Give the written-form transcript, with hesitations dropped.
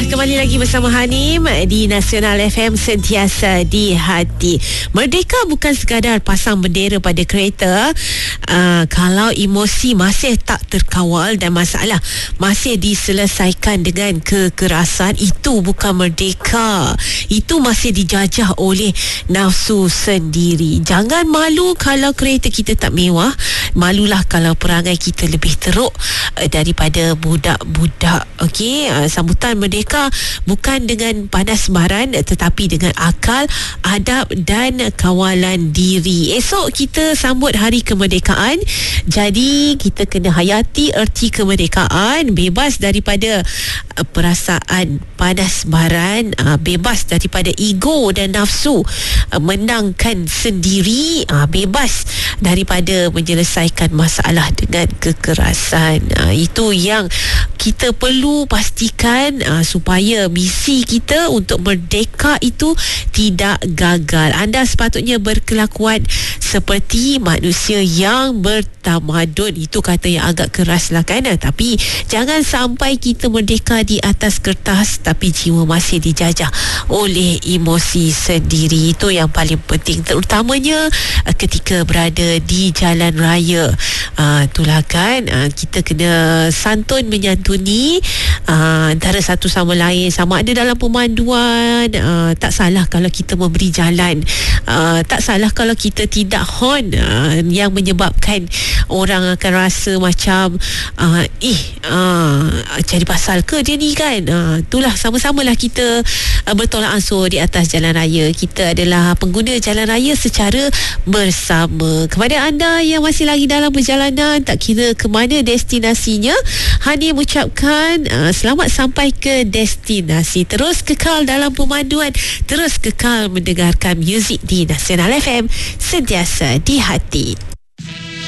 Kembali lagi bersama Hanim di Nasional FM, sentiasa di hati. Merdeka bukan sekadar pasang bendera pada kereta. Kalau emosi masih tak terkawal dan masalah masih diselesaikan dengan kekerasan, itu bukan merdeka. Itu masih dijajah oleh nafsu sendiri. Jangan malu kalau kereta kita tak mewah. Malulah kalau perangai kita lebih teruk daripada budak-budak. Okey, sambutan merdeka bukan dengan panas baran, tetapi dengan akal, adab dan kawalan diri. Esok kita sambut hari kemerdekaan. Jadi kita kena hayati erti kemerdekaan, bebas daripada perasaan panas baran, bebas daripada ego dan nafsu menangkan sendiri, bebas daripada menyelesaikan masalah dengan kekerasan. Itu yang kita perlu pastikan supaya misi kita untuk merdeka itu tidak gagal. Anda sepatutnya berkelakuan seperti manusia yang bertamadun. Itu kata yang agak keras lah kan, tapi jangan sampai kita merdeka di atas kertas tapi jiwa masih dijajah oleh emosi sendiri. Itu yang paling penting, terutamanya ketika berada di jalan raya. Itulah kan, kita kena santun menyantuni antara satu sama lain, sama ada dalam pemanduan. Tak salah kalau kita memberi jalan, tak salah kalau kita tidak horn, yang menyebabkan orang akan rasa macam cari pasal ke dia ni kan. Itulah, sama-samalah kita bertolak ansur di atas jalan raya. Kita adalah pengguna jalan raya secara bersama. Kepada anda yang masih lagi dalam perjalanan, tak kira ke mana destinasinya, Hani mengucapkan selamat sampai ke destinasi. Terus kekal dalam pemanduan, terus kekal mendengarkan muzik di Nasional FM, sentiasa di hati.